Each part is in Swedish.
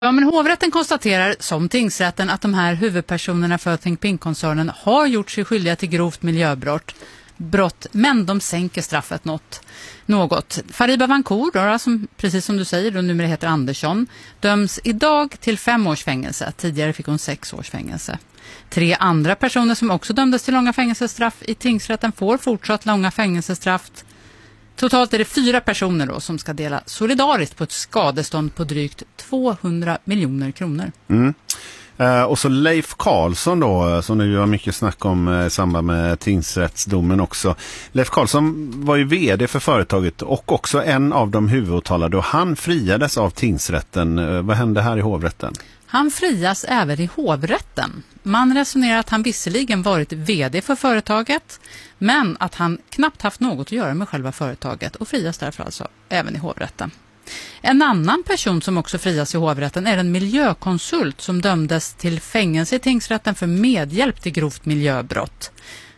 Ja, men hovrätten konstaterar som tingsrätten att de här huvudpersonerna för Think Pink-koncernen har gjort sig skyldiga till grovt miljöbrott, men de sänker straffet något. Fariba Vancour, då, som, precis som du säger, då numera heter Andersson, döms idag till 5 års fängelse. Tidigare fick hon 6 års fängelse. 3 andra personer som också dömdes till långa fängelsestraff i tingsrätten får fortsatt långa fängelsestraff. Totalt är det 4 personer då som ska dela solidariskt på ett skadestånd på drygt 200 miljoner kronor. Mm. Och så Leif Karlsson då, som nu har mycket snack om i samband med tingsrättsdomen också. Leif Karlsson var ju vd för företaget och också en av de huvudåtalade, och han friades av tingsrätten. Vad hände här i hovrätten? Han frias även i hovrätten. Man resonerar att han visserligen varit vd för företaget, men att han knappt haft något att göra med själva företaget, och frias därför alltså även i hovrätten. En annan person som också frias i hovrätten är en miljökonsult som dömdes till fängelse i tingsrätten för medhjälp till grovt miljöbrott.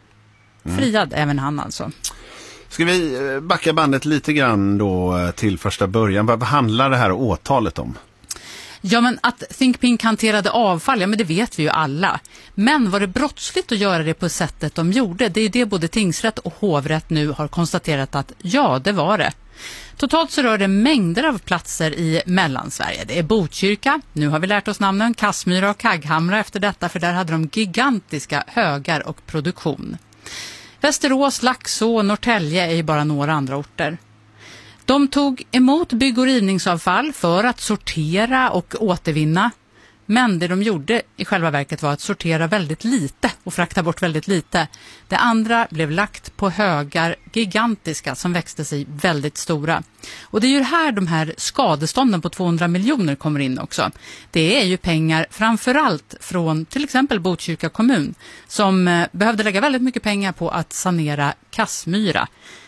Friad även han alltså. Ska vi backa bandet lite grann då till första början? Vad handlar det här åtalet om? Ja, men att Think Pink hanterade avfall, ja men det vet vi ju alla. Men var det brottsligt att göra det på sättet de gjorde? Det är det både tingsrätt och hovrätt nu har konstaterat att ja, det var det. Totalt så rör det mängder av platser i Mellansverige. Det är Botkyrka, nu har vi lärt oss namnen, Kassmyra och Kagghamra efter detta, för där hade de gigantiska högar och produktion. Västerås, Laxå och Norrtälje är ju bara några andra orter. De tog emot bygg- och rivningsavfall för att sortera och återvinna. Men det de gjorde i själva verket var att sortera väldigt lite och frakta bort väldigt lite. Det andra blev lagt på högar, gigantiska, som växte sig väldigt stora. Och det är ju här de här skadestånden på 200 miljoner kommer in också. Det är ju pengar framförallt från till exempel Botkyrka kommun, som behövde lägga väldigt mycket pengar på att sanera Kassmyra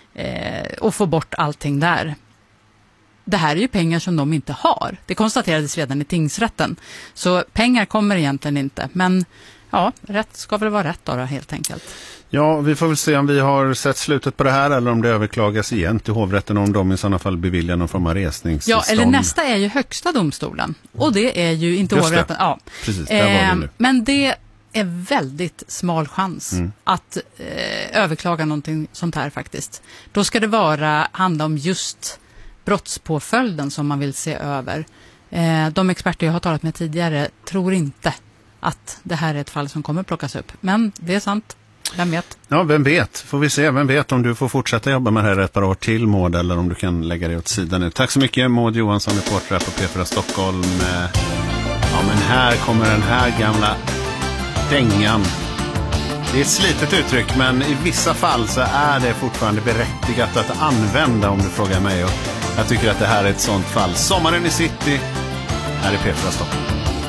och få bort allting där. Det här är ju pengar som de inte har. Det konstaterades redan i tingsrätten. Så pengar kommer egentligen inte. Men ja, rätt ska väl vara rätt då helt enkelt. Ja, vi får väl se om vi har sett slutet på det här eller om det överklagas igen till hovrätten, om de i sådana fall beviljar någon form av resningstillstånd. Ja, eller nästa är ju högsta domstolen. Och det är ju inte hovrätten. Ja. Precis, där var det nu. Men det är väldigt smal chans att överklaga någonting sånt här faktiskt. Då ska det handla om just brottspåföljden som man vill se över. De experter jag har talat med tidigare tror inte att det här är ett fall som kommer plockas upp. Men det är sant. Vem vet? Ja, vem vet? Får vi se. Vem vet om du får fortsätta jobba med det här ett par år till, Maud, eller om du kan lägga det åt sidan nu. Tack så mycket, Maud Johansson, reporter på P4 Stockholm. Ja, men här kommer den här gamla dängan. Det är ett slitet uttryck, men i vissa fall så är det fortfarande berättigat att använda, om du frågar mig. Och jag tycker att det här är ett sånt fall. Sommaren i city, här är P4 Stockholm.